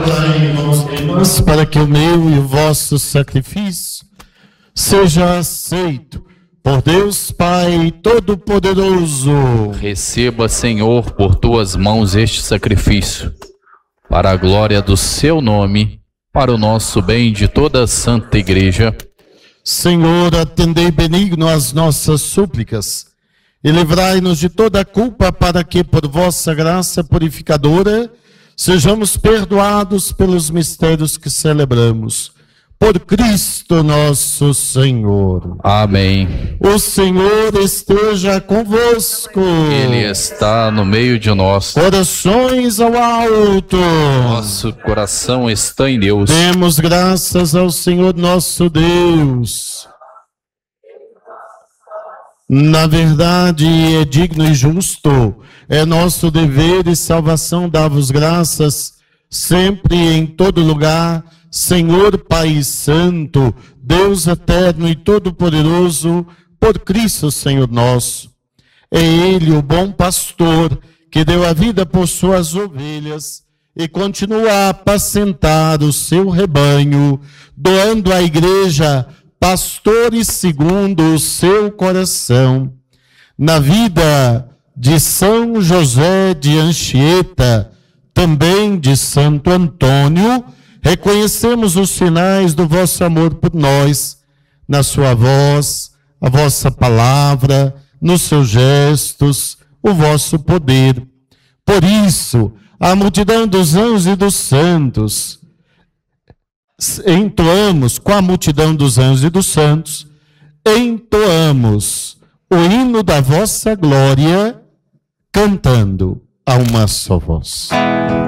Mas para que o meu e o vosso sacrifício seja aceito por Deus Pai Todo-Poderoso. Receba, Senhor, por tuas mãos este sacrifício, para a glória do seu nome, para o nosso bem de toda a Santa Igreja. Senhor, atendei benigno as nossas súplicas e livrai-nos de toda culpa, para que, por vossa graça purificadora, sejamos perdoados pelos mistérios que celebramos. Por Cristo nosso Senhor. Amém. O Senhor esteja convosco. Ele está no meio de nós. Corações ao alto. Nosso coração está em Deus. Demos graças ao Senhor nosso Deus. Na verdade, é digno e justo, é nosso dever e salvação dar-vos graças, sempre e em todo lugar, Senhor Pai Santo, Deus eterno e todo-poderoso, por Cristo Senhor nosso. É Ele o bom pastor, que deu a vida por suas ovelhas e continua a apacentar o seu rebanho, doando à igreja pastores segundo o seu coração. Na vida de São José de Anchieta, também de Santo Antônio, reconhecemos os sinais do vosso amor por nós, na sua voz, a vossa palavra, nos seus gestos, o vosso poder. Por isso, a multidão dos anjos e dos santos, entoamos com a multidão dos anjos e dos santos, entoamos o hino da vossa glória, cantando a uma só voz.